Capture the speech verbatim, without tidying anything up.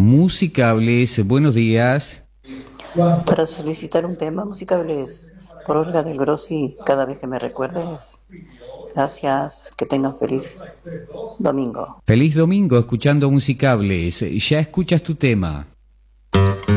Musicables. Buenos días. Para solicitar un tema, Musicables, por Olga del Grossi, cada vez que me recuerdes. Gracias, que tengan feliz domingo. Feliz domingo escuchando Musicables. Ya escuchas tu tema.